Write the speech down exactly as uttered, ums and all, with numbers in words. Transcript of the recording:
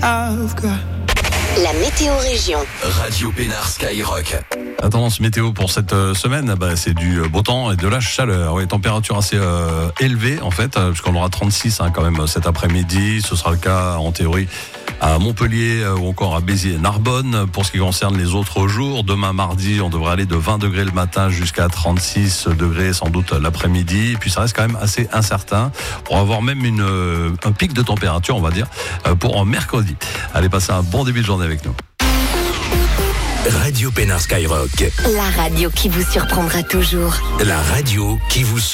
I've got. La météo région. Radio Pénard Skyrock. La tendance météo pour cette euh, semaine, bah, c'est du euh, beau temps et de la chaleur. Oui, température assez euh, élevée en fait, euh, puisqu'on aura trente-six hein, quand même cet après-midi. Ce sera le cas en théorie à Montpellier euh, ou encore à Béziers et Narbonne. Pour ce qui concerne les autres jours, demain mardi, on devrait aller de vingt degrés le matin jusqu'à trente-six degrés sans doute l'après-midi. Et puis ça reste quand même assez incertain. On va avoir même une, euh, un pic de température, on va dire, euh, pour mercredi. Allez, passez un bon début de journée avec nous. Radio Pénard Skyrock. La radio qui vous surprendra toujours. La radio qui vous